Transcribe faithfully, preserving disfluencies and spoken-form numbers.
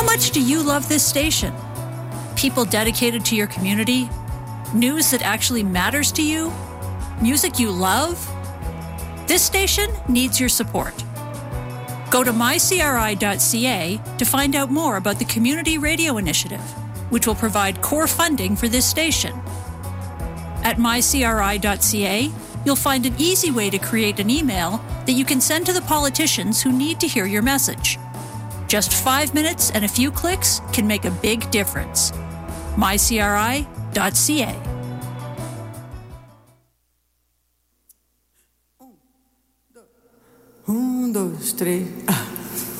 much do you love this station? People dedicated to your community? News that actually matters to you? Music you love? This station needs your support. Go to my c r i dot c a to find out more about the Community Radio Initiative, which will provide core funding for this station. At my c r i dot c a, you'll find an easy way to create an email that you can send to the politicians who need to hear your message. Just five minutes and a few clicks can make a big difference. my c r i dot c a. Um, dois, três. Ah.